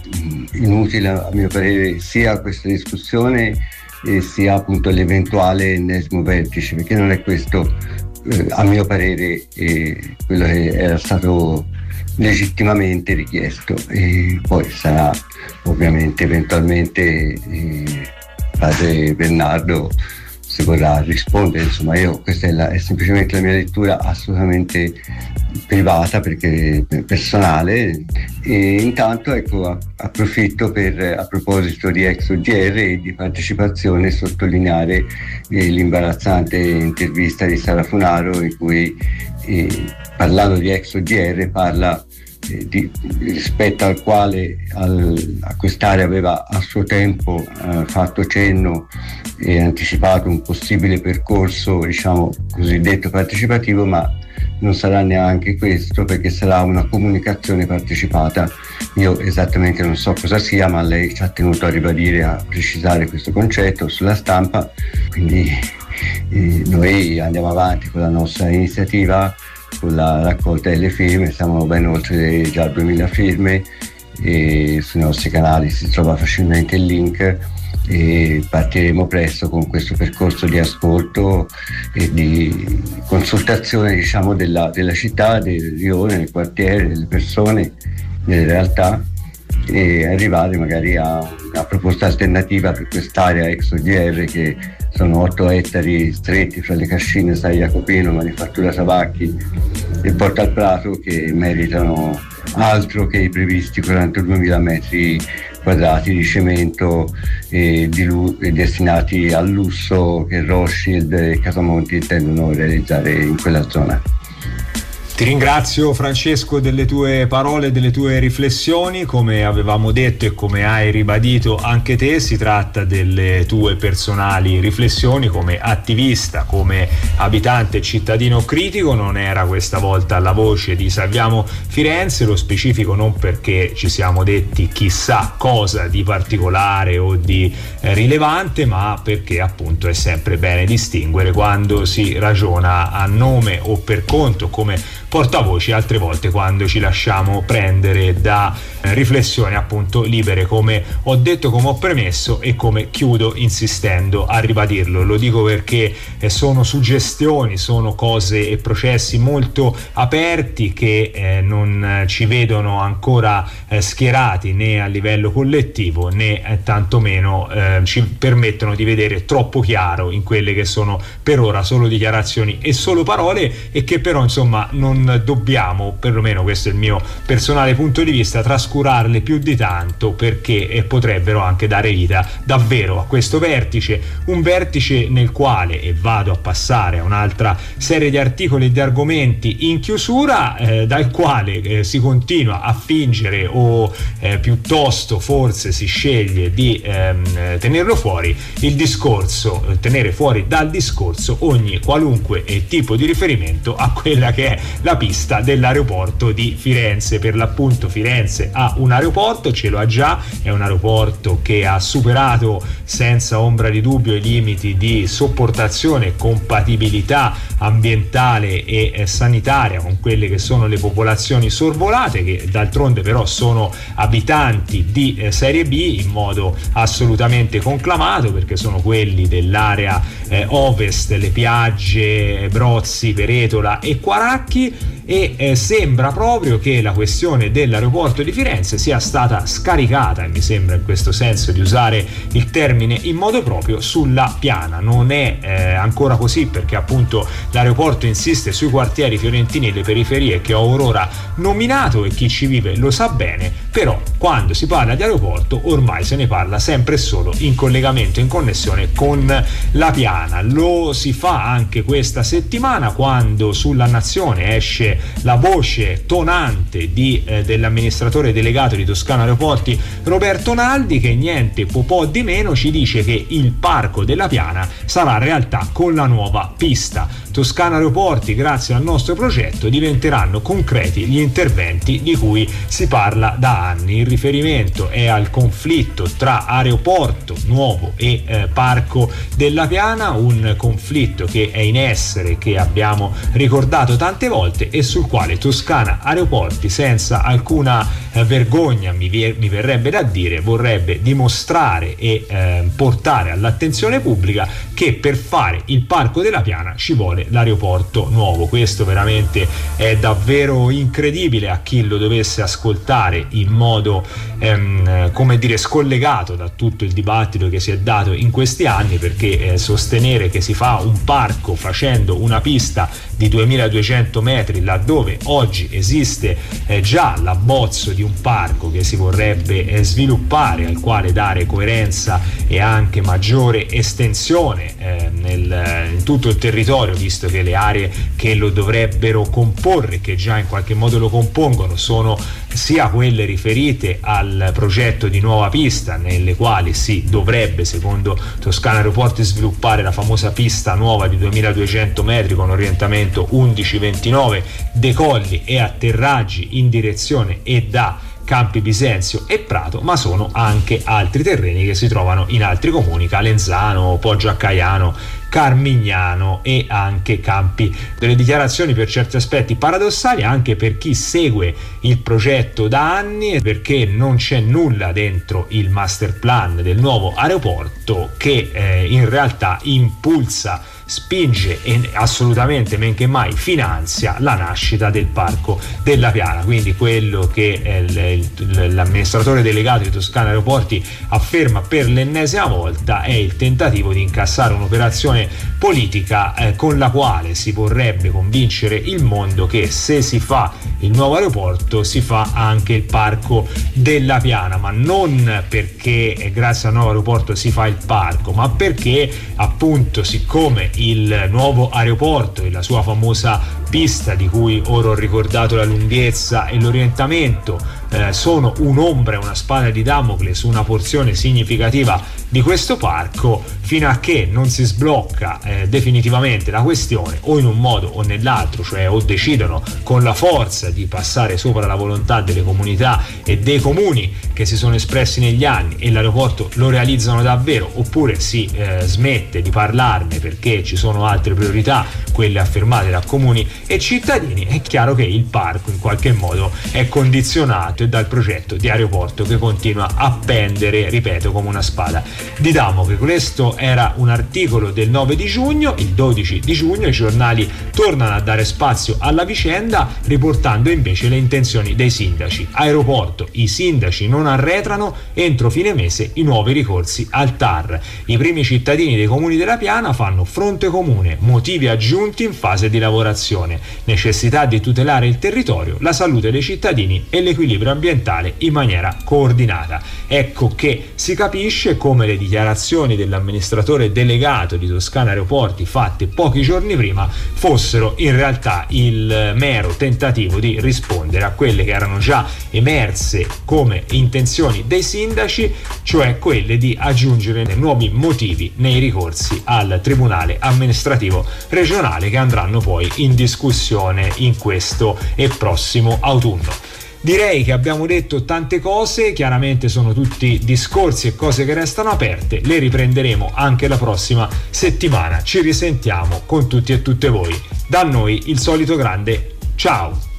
inutile a mio parere sia questa discussione e sia appunto l'eventuale ennesimo vertice, perché non è questo a mio parere quello che era stato legittimamente richiesto. E poi sarà ovviamente eventualmente padre Bernardo se vorrà rispondere, insomma questa è semplicemente la mia lettura assolutamente privata, perché personale. E intanto approfitto a proposito di ex OGR e di partecipazione, sottolineare l'imbarazzante intervista di Sara Funaro in cui parlando di ex OGR parla rispetto al quale a quest'area aveva a suo tempo fatto cenno e anticipato un possibile percorso, diciamo, cosiddetto partecipativo, ma non sarà neanche questo, perché sarà una comunicazione partecipata. Io esattamente non so cosa sia, ma lei ci ha tenuto a ribadire, a precisare questo concetto sulla stampa, quindi noi andiamo avanti con la nostra iniziativa, con la raccolta delle firme. Siamo ben oltre già 2000 firme e sui nostri canali si trova facilmente il link, e partiremo presto con questo percorso di ascolto e di consultazione, diciamo, della città, del rione, del quartiere, delle persone, delle realtà, e arrivare magari a una proposta alternativa per quest'area ex OGR, che sono 8 ettari stretti fra le Cascine, San Jacopino, Manifattura Tabacchi e Porta al Prato, che meritano altro che i previsti 42.000 metri quadrati di cemento destinati al lusso che Rothschild e Casamonti intendono realizzare in quella zona. Ti ringrazio, Francesco, delle tue parole, delle tue riflessioni. Come avevamo detto e come hai ribadito anche te, si tratta delle tue personali riflessioni come attivista, come abitante e cittadino critico. Non era questa volta la voce di Salviamo Firenze, lo specifico non perché ci siamo detti chissà cosa di particolare o di rilevante, ma perché appunto è sempre bene distinguere quando si ragiona a nome o per conto come portavoce, altre volte quando ci lasciamo prendere da riflessioni appunto libere, come ho detto, come ho premesso e come chiudo insistendo a ribadirlo. Lo dico perché sono suggestioni, sono cose e processi molto aperti che non ci vedono ancora schierati né a livello collettivo né tantomeno ci permettono di vedere troppo chiaro in quelle che sono per ora solo dichiarazioni e solo parole, e che però insomma non dobbiamo, perlomeno questo è il mio personale punto di vista, trascurarle più di tanto, perché potrebbero anche dare vita davvero a questo vertice, un vertice nel quale, e vado a passare a un'altra serie di articoli e di argomenti in chiusura, dal quale si continua a fingere o piuttosto forse si sceglie di tenerlo fuori il discorso, tenere fuori dal discorso ogni qualunque tipo di riferimento a quella che è la pista dell'aeroporto di Firenze. Per l'appunto Firenze ha un aeroporto, ce lo ha già, è un aeroporto che ha superato senza ombra di dubbio i limiti di sopportazione e compatibilità ambientale e sanitaria con quelle che sono le popolazioni sorvolate, che d'altronde però sono abitanti di serie B in modo assolutamente conclamato, perché sono quelli dell'area ovest, le Piagge, Brozzi, Peretola e Quaracchi, e sembra proprio che la questione dell'aeroporto di Firenze sia stata scaricata, e mi sembra in questo senso di usare il termine in modo proprio, sulla piana. Non è ancora così, perché appunto l'aeroporto insiste sui quartieri fiorentini e le periferie che ho orora nominato, e chi ci vive lo sa bene, però quando si parla di aeroporto ormai se ne parla sempre e solo in collegamento, in connessione con la piana. Lo si fa anche questa settimana, quando sulla Nazione esce la voce tonante dell'amministratore delegato di Toscana Aeroporti Roberto Naldi, che niente po' di meno ci dice che il parco della Piana sarà realtà con la nuova pista. Toscana Aeroporti, grazie al nostro progetto, diventeranno concreti gli interventi di cui si parla da anni. Il riferimento è al conflitto tra aeroporto nuovo e parco della Piana, un conflitto che è in essere, che abbiamo ricordato tante volte, e sul quale Toscana Aeroporti, senza alcuna vergogna, mi verrebbe da dire, vorrebbe dimostrare e portare all'attenzione pubblica che per fare il Parco della Piana ci vuole l'aeroporto nuovo. Questo veramente è davvero incredibile a chi lo dovesse ascoltare in modo come dire scollegato da tutto il dibattito che si è dato in questi anni, perché sostenere che si fa un parco facendo una pista di 2200 metri laddove oggi esiste già l'abbozzo di un parco che si vorrebbe sviluppare, al quale dare coerenza e anche maggiore estensione in tutto il territorio, visto che le aree che lo dovrebbero comporre, che già in qualche modo lo compongono, sono sia quelle riferite al progetto di nuova pista, nelle quali si dovrebbe, secondo Toscana Aeroporti, sviluppare la famosa pista nuova di 2200 metri con orientamento 11-29, decolli e atterraggi in direzione e da Campi Bisenzio e Prato, ma sono anche altri terreni che si trovano in altri comuni, Calenzano, Poggio a Caiano, Carmignano e anche Campi. Delle dichiarazioni per certi aspetti paradossali anche per chi segue il progetto da anni, perché non c'è nulla dentro il master plan del nuovo aeroporto che in realtà impulsa, spinge e assolutamente men che mai finanzia la nascita del Parco della Piana. Quindi quello che l'amministratore delegato di Toscana Aeroporti afferma per l'ennesima volta è il tentativo di incassare un'operazione politica con la quale si vorrebbe convincere il mondo che se si fa il nuovo aeroporto si fa anche il Parco della Piana, ma non perché grazie al nuovo aeroporto si fa il parco, ma perché appunto, siccome il nuovo aeroporto e la sua famosa pista, di cui ora ho ricordato la lunghezza e l'orientamento, sono un'ombra e una spada di Damocle su una porzione significativa di questo parco, fino a che non si sblocca definitivamente la questione, o in un modo o nell'altro, cioè o decidono con la forza di passare sopra la volontà delle comunità e dei comuni che si sono espressi negli anni e l'aeroporto lo realizzano davvero, oppure si smette di parlarne perché ci sono altre priorità, quelle affermate da comuni e cittadini. È chiaro che il parco in qualche modo è condizionato dal progetto di aeroporto che continua a pendere, ripeto, come una spada di Damocle. Questo era un articolo del 9 di giugno. Il 12 di giugno i giornali tornano a dare spazio alla vicenda, riportando invece le intenzioni dei sindaci. Aeroporto, i sindaci non arretrano, entro fine mese i nuovi ricorsi al TAR. I primi cittadini dei comuni della Piana fanno fronte comune, motivi aggiunti in fase di lavorazione, necessità di tutelare il territorio, la salute dei cittadini e l'equilibrio ambientale in maniera coordinata. Ecco che si capisce come le dichiarazioni dell'amministratore delegato di Toscana Aeroporti fatte pochi giorni prima fossero in realtà il mero tentativo di rispondere a quelle che erano già emerse come intenzioni dei sindaci, cioè quelle di aggiungere nuovi motivi nei ricorsi al Tribunale amministrativo regionale, che andranno poi in discussione in questo e prossimo autunno. Direi che abbiamo detto tante cose, chiaramente sono tutti discorsi e cose che restano aperte, le riprenderemo anche la prossima settimana. Ci risentiamo con tutti e tutte voi. Da noi il solito grande ciao!